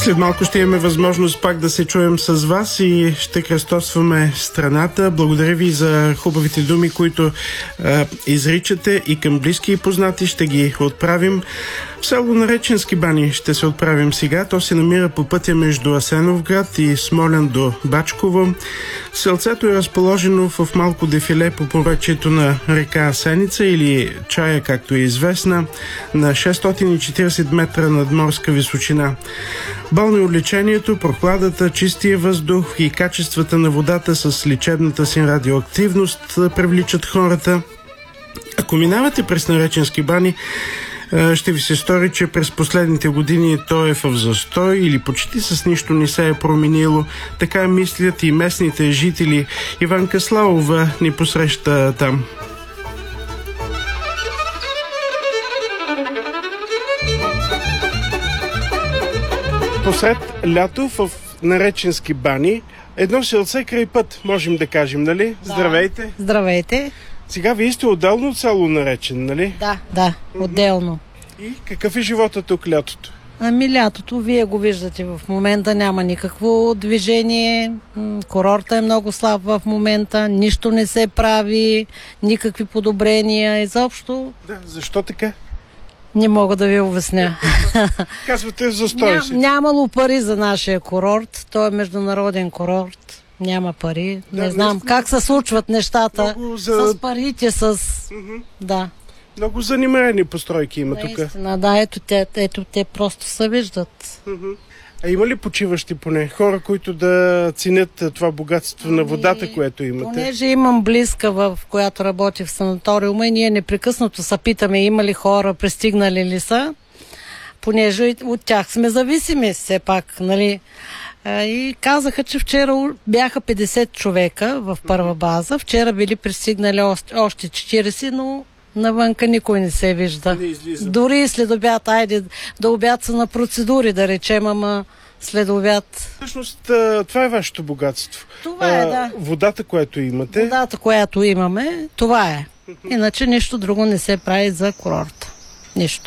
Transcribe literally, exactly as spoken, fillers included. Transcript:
След малко ще имаме възможност пак да се чуем с вас и ще кръстосваме страната. Благодаря ви за хубавите думи, които а, изричате и към близки и познати. Ще ги отправим. В село Нареченски бани ще се отправим сега. То се намира по пътя между Асеновград и Смолян до Бачково. Селцето е разположено в малко дефиле по поречието на река Асеница или Чая, както е известна, на шестстотин и четиридесет метра надморска височина. Болно е облечението, прохладата, чистия въздух и качествата на водата с лечебната си радиоактивност привличат хората. Ако минавате през Нареченски бани, ще ви се стори, че през последните години той е в застой или почти с нищо не се е променило. Така мислят и местните жители. Иванка Славова ни посреща там. Посред лято в Нареченски бани, едно селце край път, можем да кажем, нали? Да. Здравейте! Здравейте! Сега вие сте отделно от село Наречен, нали? Да, да, отделно. И какъв е живота тук лятото? Ами лятото, вие го виждате в момента, няма никакво движение, курорта е много слаб в момента, нищо не се прави, никакви подобрения, изобщо. Да, защо така? Не мога да ви обясня. Казвате застой си. Ням, нямало пари за нашия курорт, той е международен курорт, няма пари, да, не знам наистина, как се случват нещата за... с парите, с... Mm-hmm. Да. Много занимерени постройки има тук. Наистина, да, ето те, ето те просто се виждат. Mm-hmm. А има ли почиващи поне? Хора, които да ценят това богатство на водата, което имате? Понеже имам близка, в която работи в санаториума и ние непрекъснато се питаме има ли хора, пристигнали ли са, понеже от тях сме зависими все пак, нали? И казаха, че вчера бяха петдесет човека в първа база, вчера били пристигнали още четиридесет, но навънка никой не се вижда. Не Дори след обяд, айде да обяд са на процедури, да речем, ама след обяд. Всъщност това е вашето богатство. Това е, да. Водата, която имате. Водата, която имаме, това е. Иначе нищо друго не се прави за курорта. Нищо.